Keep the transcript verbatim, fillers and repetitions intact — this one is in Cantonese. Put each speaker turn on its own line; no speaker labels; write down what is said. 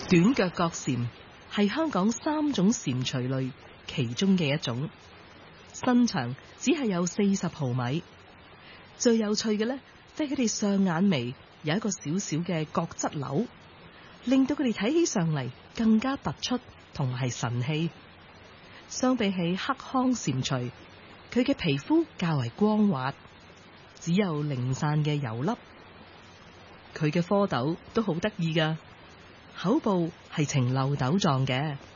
短腳角蟾係香港三種蟾蜍類其中嘅一種，身長只係有四十毫米。最有趣嘅呢，即係佢哋上眼眉有一個小小嘅角質瘤，令到佢哋睇起上嚟更加突出同埋係神氣。相比起黑腔蟾蜍，佢嘅皮膚較為光滑，只有零散嘅油粒。佢嘅蝌蚪都好得意㗎，口部係呈漏斗狀嘅。